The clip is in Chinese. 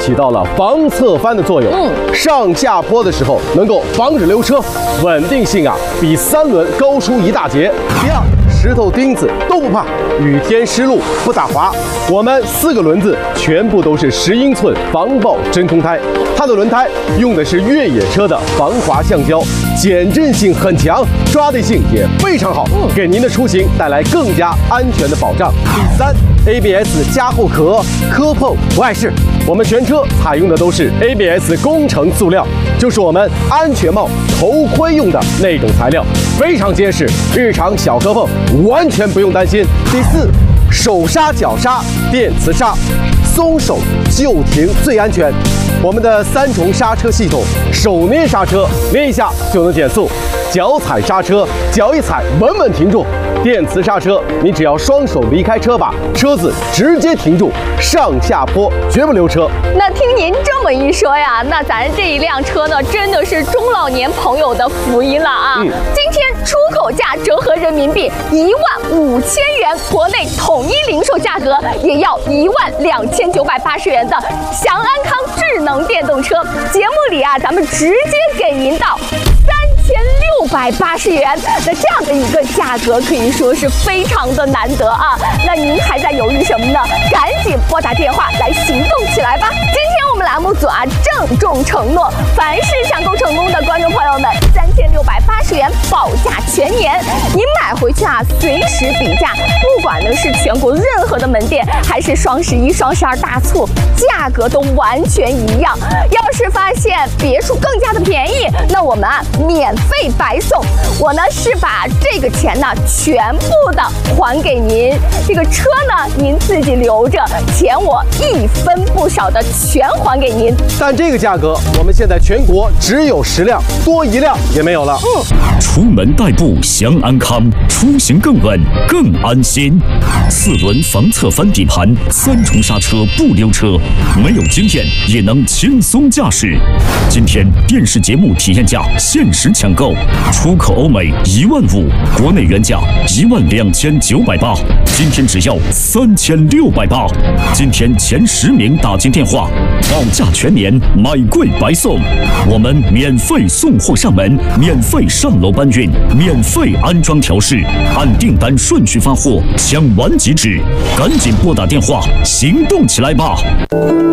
起到了防侧翻的作用。上下坡的时候能够防止溜车，稳定性啊比3轮高出一大截。第二，石头钉子都不怕，雨天湿路不打滑。我们4个轮子全部都是10英寸防爆真空胎，它的轮胎用的是越野车的防滑橡胶，减震性很强，抓地性也非常好，给您的出行带来更加安全的保障。第三，ABS 加厚壳磕碰不碍事，我们全车采用的都是 ABS 工程塑料，就是我们安全帽、头盔用的那种材料，非常结实，日常小磕碰完全不用担心。第四，手刹、脚刹电磁刹，松手就停最安全。我们的3重刹车系统，手捏刹车捏一下就能减速，脚踩刹车脚一踩稳稳停住。电磁刹车，你只要双手离开车把，车子直接停住，上下坡绝不溜车。 那听您这么一说呀，那咱这一辆车呢，真的是中老年朋友的福音了啊！今天出口价折合人民币15000元，国内统一零售价格也要12980元的祥安康智能电动车。节目里啊，咱们直接给您到3680元，那这样的一个价格可以说是非常的难得啊！那您还在犹豫什么呢？赶紧拨打电话来行动起来吧！今天我们栏目组啊郑重承诺，凡是抢购成功的观众朋友们，3680元保价全年，您买回去啊随时比价，不管呢是全国任何的门店，还是双11、双12大促，价格都完全一样。要是发现别处更加的便宜，那我们啊免费白送。我呢是把这个钱呢全部的还给您，这个车呢您自己留着，钱我1分不少的全还给您。 但这个价格，我们现在全国只有10辆，多1辆也没有了。 出门代步祥安康，出行更稳更安心。4轮防侧翻底盘，3重刹车不溜车，没有经验也能轻松驾驶。今天电视节目体验价限时抢购，出口欧美15000，国内原价12980，今天只要3680。今天前10名打进电话，保价全年，买贵白送。我们免费送货上门，免费上楼搬运，免费安装调试，按订单顺序发货，抢完即止。赶紧拨打电话，行动起来吧！